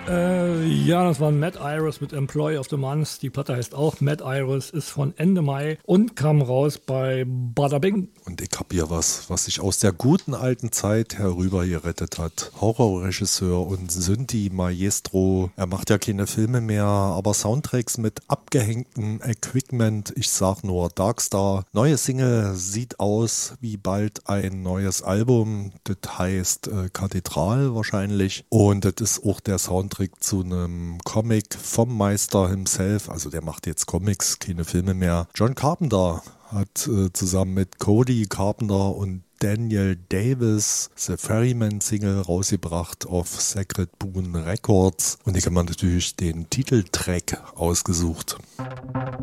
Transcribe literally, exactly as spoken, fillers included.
Äh, ja, das war Mad Iris mit Employee of the Month. Die Platte heißt auch Mad Iris, ist von Ende Mai und kam raus bei Bada Bing. Und ich hab hier was, was sich aus der guten alten Zeit herüber gerettet hat. Horrorregisseur und Synthi-Maestro. Er macht ja keine Filme mehr, aber Soundtracks mit abgehängtem Equipment. Ich sag nur Darkstar. Neue Single sieht aus wie bald ein neues Album. Das heißt äh, Kathedral wahrscheinlich. Und das ist auch der Soundtrack zu einem Comic vom Meister himself. Also der macht jetzt Comics, keine Filme mehr. John Carpenter hat äh, zusammen mit Cody Carpenter und Daniel Davis The Ferryman Single rausgebracht auf Sacred Boon Records. Und ich habe mir natürlich den Titeltrack ausgesucht.